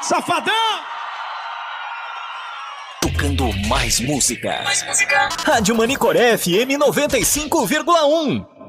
Safadão! Tocando mais música. Rádio Manicoré FM 95,1.